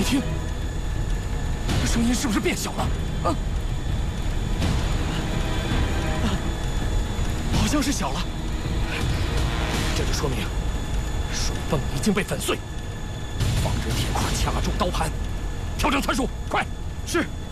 听，声音是不是变小了？啊，好像是小了。这就说明水泵已经被粉碎。放置铁块，卡住刀盘，调整参数，快！是。